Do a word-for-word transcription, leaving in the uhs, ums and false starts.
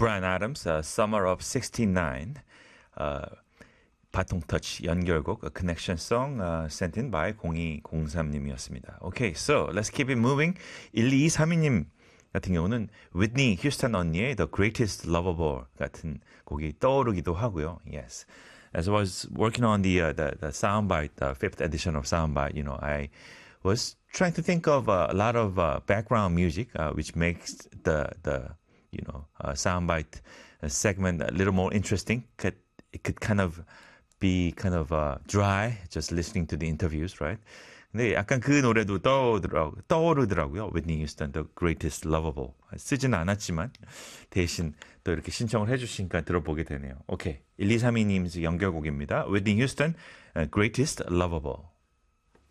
Bryan Adams, uh, Summer of sixty-nine. Uh, 바통 터치 연결곡, a connection song uh, sent in by 공이공삼님이었습니다. Okay, so let's keep it moving. 일이삼이님 같은 경우는 Whitney Houston 언니의 The Greatest Lovable 같은 곡이 떠오르기도 하고요. Yes. As I was working on the uh, the, the soundbite, the fifth edition of soundbite, you know, I was trying to think of uh, a lot of uh, background music, uh, which makes the the you know uh, soundbite segment a little more interesting. Could, it could kind of be kind of uh, dry, just listening to the interviews, right? 근데 약간 그 노래도 떠오르더라고, 떠오르더라고요. Whitney Houston, The Greatest Lovable. 쓰지는 않았지만 대신 또 이렇게 신청을 해주시니까 들어보게 되네요. 오케이, 일이삼이님 연결곡입니다. Whitney Houston, Greatest Lovable.